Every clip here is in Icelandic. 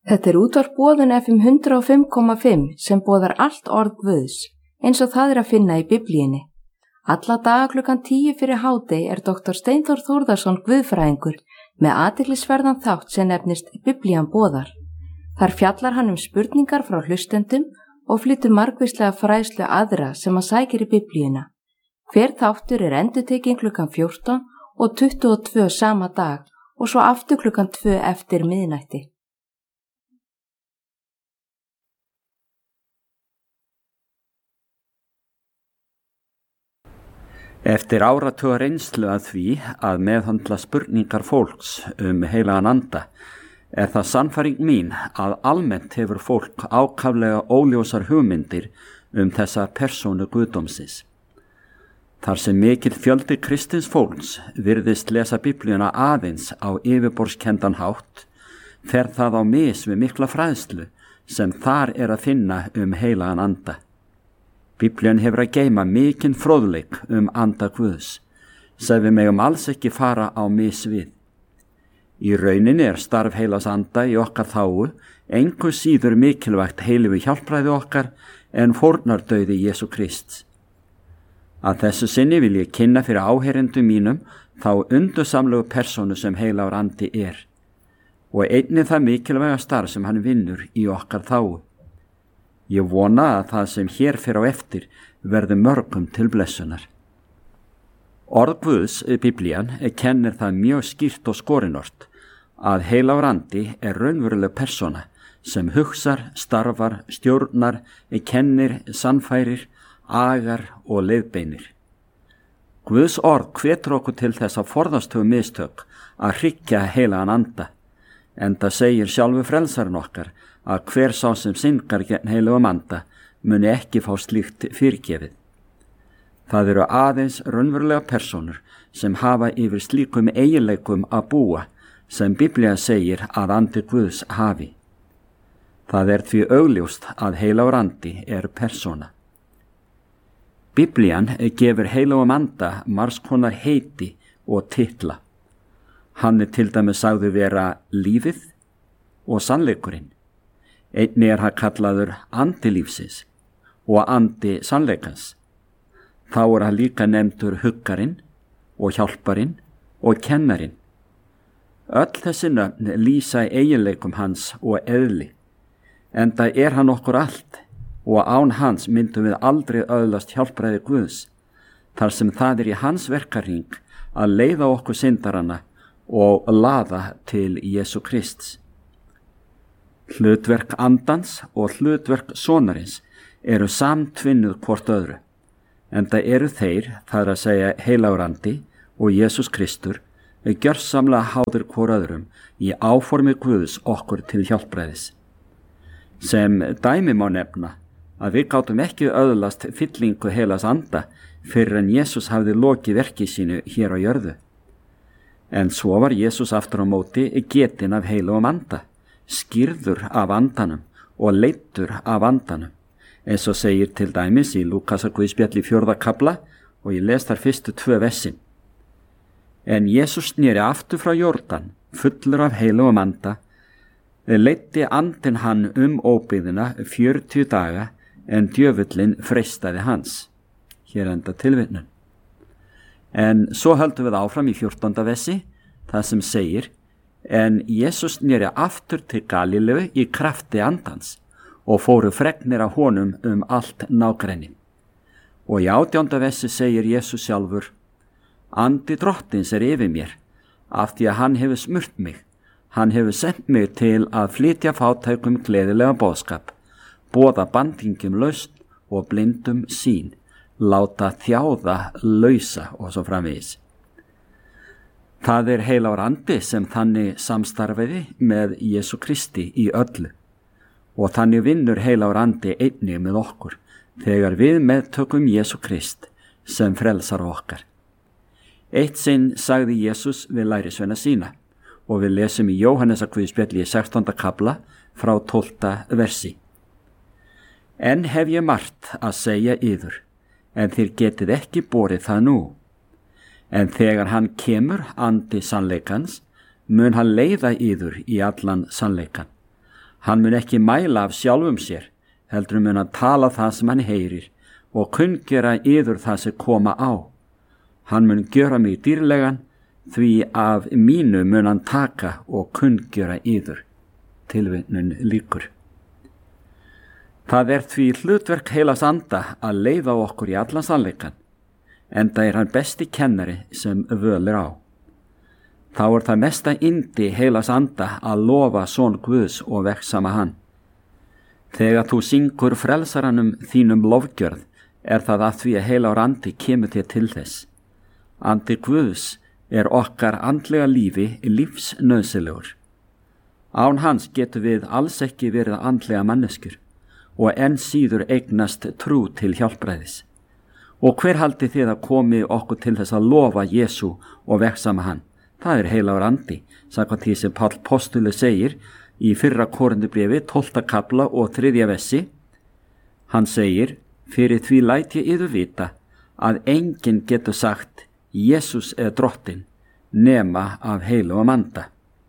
Þetta útvarp Boðun FM 105,5 sem boðar allt orð Guðs, eins og það að finna í Biblíunni. Alla daga klukkan 10 fyrir hádegi Dr. Steinþór Þórðarson guðfræðingur með athyglisverðan þátt sem nefnist Biblían boðar. Þar fjallar hann spurningar frá hlustendum og flytur margvíslega fræðslu aðra sem hann sækir í Biblíuna. Hver þáttur endurtekinn klukkan 14 og 22 sama dag og svo aftur klukkan 2 eftir miðnætti. Eftir áratuga reynslu að því að meðhöndla spurningar fólks heilagan anda það sannfæring mín að almennt hefur fólk ákaflega óljósar hugmyndir þessa persónu guðdómsins. Þar sem mikill fjöldi kristins fólks virðist lesa Biblíuna aðeins á yfirborðskendan hátt, fer það á mis við mikla fræðslu sem þar að finna heilagan anda. Biblían hefur að geyma mikinn fróðleik anda Guðs, sem við megum alls ekki fara á mis við. Í rauninni starf heilags anda í okkar þágu engu síður mikilvægt heilífu hjálpræði okkar en fórnardauði Jesú Krists. Að þessu sinni vil ég kynna fyrir áheyrendum mínum þá undursamlegu persónu sem heilagur andi og einnig það mikilvæga starf sem hann vinnur í okkar þágu. Ég vona að það sem hér fer á eftir verði mörgum til blessunar. Orð Guðs Biblían kennir það mjög skýrt og skorinort að heilagur andi raunveruleg persóna sem hugsar, starfar, stjórnar, kennir, sannfærir, agar og leiðbeinir. Guðs orð hvetur okkur til þess að forðast mistök að hryggja heilagan anda, enda segir sjálfur frelsarinn okkar að hver sá sem syndgar gegn heilagum anda muni ekki fá slíkt fyrirgefið. Það eru aðeins raunverulega persónur sem hafa yfir slíkum eiginleikum að búa sem Biblían segir að andi Guðs hafi. Það því augljóst að heilagur andi persóna. Biblían gefur heilagum anda margs konar heiti og titla. Hann til dæmis sagður vera lífið og sannleikurinn. Einnig hann kallaður andi lífsins og andi sannleikans. Þá hann líka nefndur huggarinn og hjálparinn og kennarinn. Öll þessi nöfn lýsa eiginleikum hans og eðli, enda hann okkur allt og án hans myndum við aldrei öðlast hjálpræði Guðs, þar sem það í hans verkarhring að leiða okkur syndarana og laða til Jesú Krists. Hlutverk andans og hlutverk sonarins samtvinnuð hvort öðru, enda þeir, það að segja heilagur andi og Jesús Kristur, gjörsamlega háðir hvor öðrum í áformi Guðs okkur til hjálpræðis. Sem dæmi má nefna að við gátum ekki öðlast fyllingu heilags anda fyrir en Jesús hafði lokið verki sínu hér á jörðu. En svo var Jesús aftur á móti getinn af heilagum anda, skýrður af andanum og leiddur af andanum, eins og segir til dæmis í Lúkasar Guðspjalli 4. kafla og ég les þar fyrstu 2 versin. En Jesús sneri aftur frá Jórdan, fullur af heilagum anda, leiddi andinn hann óbyggðina 40 daga en djöfullinn freistaði hans. Hér enda tilvitnun. En svo höldum við áfram í 14. versi, það sem segir: En Jesús sneri aftur til Galíleu í krafti andans og fóru fregnir af honum allt nágrenni. Og í 18. versi segir Jesús sjálfur: Andi drottins yfir mér, af því að hann hefur smurt mig. Hann hefur sendt mig til að flytja fátækum gleðilega boðskap, boða bandingjum lausn og blindum sýn, láta þjáða lausa og svo framvegis. Það heilagur andi sem þannig samstarfiði með Jesú Kristi í öllu og þannig vinnur heilagur andi einnig með okkur þegar við meðtökum Jesú Krist sem frelsar okkar. Eitt sinn sagði Jesús við lærisveina sína og við lesum í Jóhannesar Guðspjalli í 16. kafla frá 12. versi. En hef ég margt að segja yður, en þér getið ekki borið það nú. En þegar hann kemur andi sannleikans, mun hann leiða yður í allan sannleikan. Hann mun ekki mæla af sjálfum sér, heldur mun hann tala það sem hann heyrir og kunngera yður það sem koma á. Hann mun gjöra mig dýrlegan, því af mínu mun hann taka og kunngera yður. Tilvitnun lýkur. Það því hlutverk heilags anda að leiða okkur í allan sannleikann, enda hann besti kennari sem völ á. Þá það mesta yndi heilags anda að lofa son Guðs og vegsama hann. Þegar þú syngur frelsaranum þínum lofgjörð, það að því að heilagur andi kemur þér til þess. Andi Guðs okkar andlega lífi lífsnauðsynlegur. Án hans getum við alls ekki verið andlega manneskjur og enn síður eignast trú til hjálpræðis. Og hver haldið þið að komi okkur til þess að lofa Jesú og vegsama hann? Það heilagur andi, samkvæmt því sem Páll postuli segir í 1. Korintubréfi 12. kafla og 3. versi. Hann segir: fyrir því læt ég yður vita að enginn getur sagt Jesús drottinn nema af heilagum anda.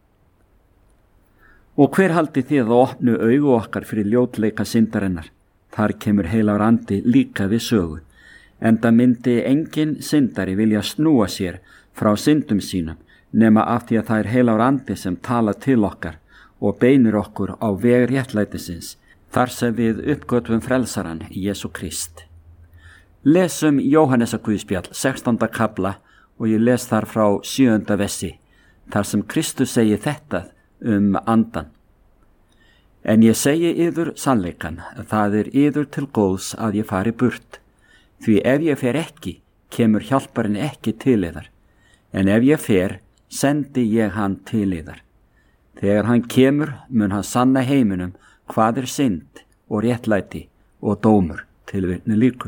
Og hver haldið þið að opnu augu okkar fyrir ljótleika syndarinnar? Þar kemur heilagur andi líka við sögu, enda myndi enginn syndari vilja snúa sér frá syndum sínum nema af því að það heilagur andi sem tala til okkar og beinir okkur á veg réttlætisins, þar sem við uppgötvum frelsaran Jesú Krist. Lesum Jóhannesar Guðspjall 16. kafla og ég les þar frá 7. versi, þar sem Kristus segir þetta andan. En ég segi yður sannleikan, það yður til góðs að ég fari burt, því ef ég fer ekki, kemur hjálparinn ekki til yðar, en ef ég fer, sendi ég hann til yðar. Þegar hann kemur, mun hann sanna heiminum hvað synd og réttlæti og dómur. Tilvitnun lýkur.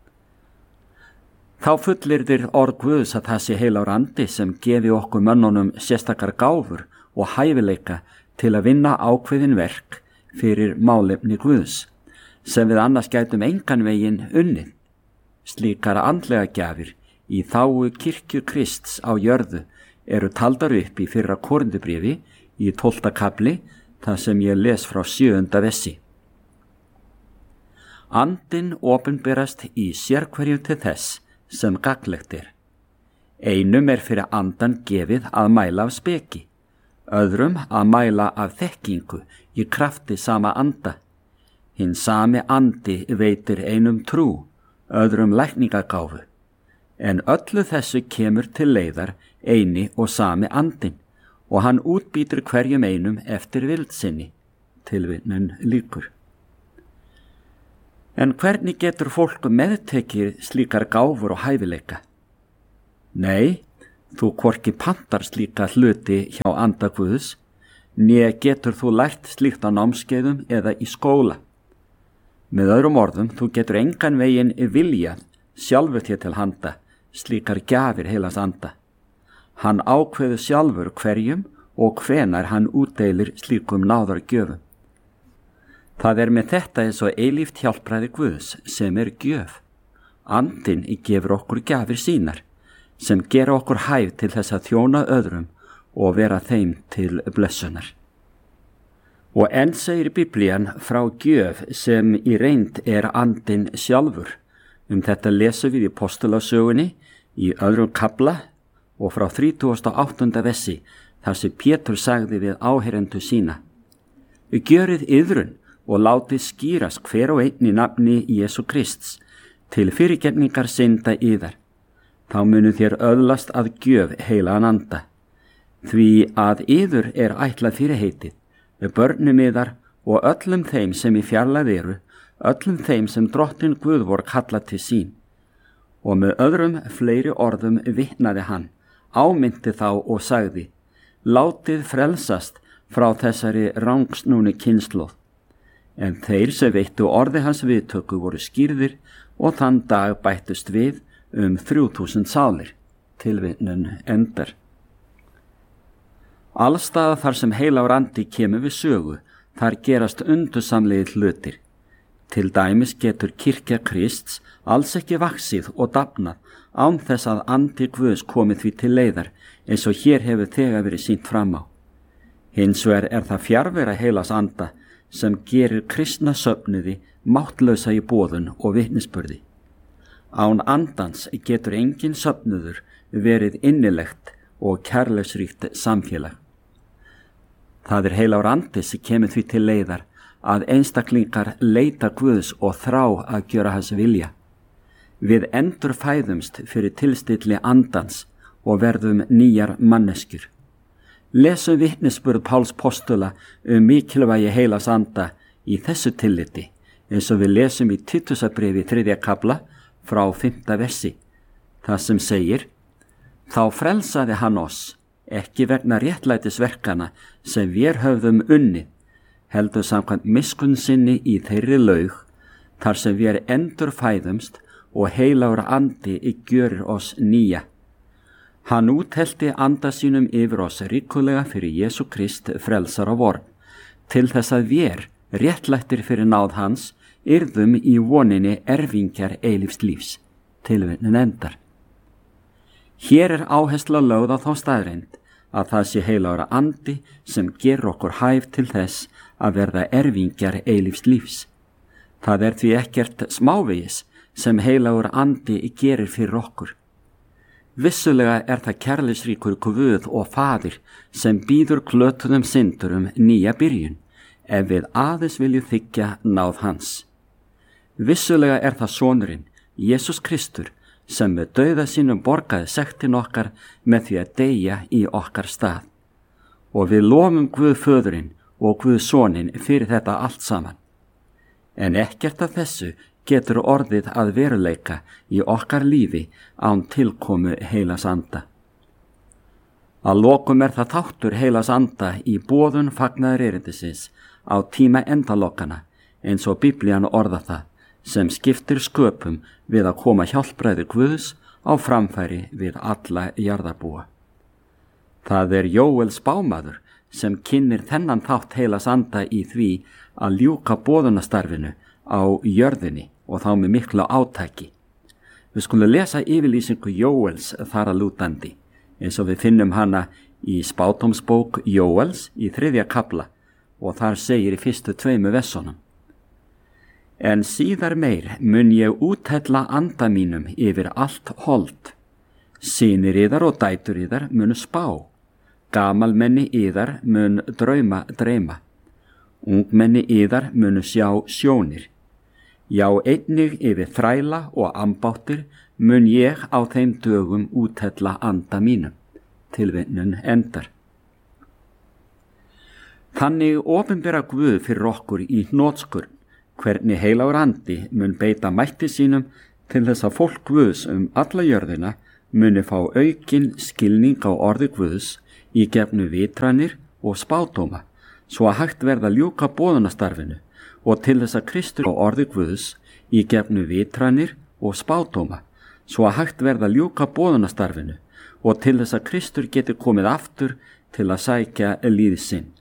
Þá fullyrðir orð Guðs að það sé heilagur andi sem gefi okkur mönnunum sérstakar gáfur og hæfileika til að vinna ákveðin verk fyrir málefni Guðs, sem við annars gætum engan veginn unnið. Slíkar andlega gjafir í þágu kirkju Krists á jörðu taldar upp í 1. Korintubréfi í 12. kafli, þar sem ég les frá 7. versi. Andinn opinberast í sérhverju til þess sem gagnlegt Einum fyrir andan gefið að mæla af speki, öðrum að mæla af þekkingu í krafti sama anda. Hinn sami andi veitir einum trú, öðrum lækningagáfu, en öllu þessu kemur til leiðar eini og sami andinn, og hann útbýtur hverjum einum eftir vildsinni. Tilvitnun lýkur. En hvernig getur fólk meðtekið slíkar gáfur og hæfileika? Nei, þú hvorki pantar slíka hluti hjá anda Guðs, né getur þú lært slíkt á námskeiðum eða í skóla. Með öðrum orðum, þú getur engan veginn viljað sjálfur þér til handa slíkar gjafir heilags anda. Hann ákveður sjálfur hverjum og hvenar hann útdeilir slíkum náðargjöfum. Það með þetta eins og eilíft hjálpræði Guðs sem gjöf. Andinn gefur okkur gjafir sínar, sem gera okkur hæf til þess að þjóna öðrum og vera þeim til blessunar. Og enn segir Biblían frá gjöf sem í reynd andinn sjálfur. Þetta lesum við í Postulasögunni í 2. kafla og frá 38. versi, þar sem Pétur sagði við áheyrendur sína: Gjörið iðrun og látið skýrast hver og einn í nafni Jesú Krists til fyrirgefningar synda yðar. Þá munu þér öðlast að gjöf heilagan anda, því að yður ætlað fyrirheitið, börnum yðar og öllum þeim sem í fjarlægð öllum þeim sem Drottinn Guð vor kallað til sín. Og með öðrum fleiri orðum vitnaði hann, áminnti þá og sagði: Látið frelsast frá þessari rangsnúni kynslóð. En þeir sem veittu orði hans viðtöku voru skýrðir og þann dag bættust við 3000 sálir. Tilvitnun endar. Allstaða þar sem heilagur andi kemur við sögu, þar gerast undursamlegir hlutir. Til dæmis getur kirkja Krists alls ekki vaxið og dafnað án þess að andi Guðs komið því til leiðar, eins og hér hefur þegar verið sýnt fram á. Hins vegar það fjarvera heilags anda sem gerir kristna söfnuði máttlausa í boðun og vitnisburði. Án andans getur engin söfnuður verið innilegt og kærleysríkt samfélag. Það heilagur andi sem kemur því til leiðar að einstaklingar leita Guðs og þrá að gjöra hans vilja. Við endurfæðumst fyrir tilstilli andans og verðum nýjar manneskjur. Lesum vitnisburð Páls postula mikilvægi heilags anda í þessu tilliti, eins og við lesum í Títusarbréfi 3. kafla frá 5. versi. Það sem segir: Þá frelsaði hann oss, ekki vegna réttlætisverkana sem við höfðum unnið, heldur samkvæmt miskunn sinni í þeirri laug, þar sem við endurfæðumst og heilagur andi gjörir oss nýja. Hann úthelti anda sínum yfir oss ríkulega fyrir Jesú Krist frelsara vor, til þess að við, réttlættir fyrir náð hans, yrðum í voninni erfingjar eilífs lífs. Tilvitnun endar. Hér áhersla lögð á þá staðreynd að það sé heilagur andi sem gerir okkur hæf til þess að verða erfingjar eilífs lífs. Það því ekkert smávegis sem heilagur andi gerir fyrir okkur. Vissulega það kærleysríkur Guð og Faðir sem býður glötuðum syndurum nýja byrjun, ef við aðeins viljum þiggja náð hans. Vissulega það sonurinn, Jesús Kristur, sem með dauða sínum borgaði sektin okkar með því að deyja í okkar stað. Og við lofum Guð föðurinn og Guð soninn fyrir þetta allt saman. En ekkert af þessu getur orðið að veruleika í okkar lífi án tilkomu heilags anda. Að lokum það þáttur heilags anda í boðun fagnaðar erindisins á tíma endalokkana, eins og Biblían orða það, sem skiptir sköpum við að koma hjálpræði Guðs á framfæri við alla jarðarbúa. Það Jóel spámaður sem kynnir þennan þátt heilags anda í því að ljúka boðunastarfinu á jörðinni og þá með miklu átaki. Við skulum lesa yfirlýsingu Jóels þar að lútandi, eins og við finnum hana í spádómsbók Jóels í 3. kafla og þar segir í fyrstu 2 versunum: En síðar meir mun ég úthella anda mínum yfir allt hold. Synir yðar og dætur yðar munu spá, gamalmenni yðar mun dreyma, ungmenni yðar munu sjá sjónir. Já, einnig yfir þræla og ambáttir mun ég á þeim dögum úthella anda mínum. Tilvitnun endar. Þannig opinbera Guð fyrir okkur í hnotskurn hvernig heilagur andi mun beita mætti sínum til þess að fólk Guðs alla jörðina muni fá aukinn skilning á orði Guðs í gefnu vitranir og spádóma, svo að hægt verða ljúka boðunastarfinu, og til þess að Kristur á orði Guðs í gefnu vitranir og spádóma, svo að hægt verða ljúka boðunastarfinu og til þess að Kristur geti komið aftur til að sækja líð sinn.